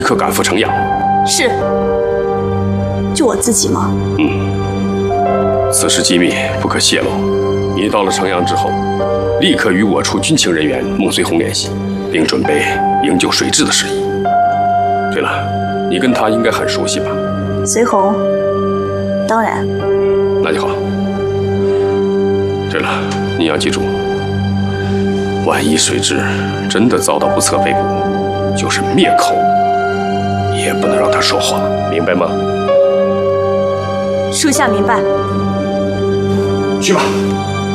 立刻赶赴城阳。 是。就我自己吗？ 此事机密不可泄露。你到了城阳之后，立刻与我处军情人员孟随红联系，并准备营救水质的事宜。对了，你跟他应该很熟悉吧？ 随红，当然。 那就好。对了，你要记住，万一水质真的遭到不测被捕，就是灭口，也不能让他说话，明白吗？ 属下明白。 去吧。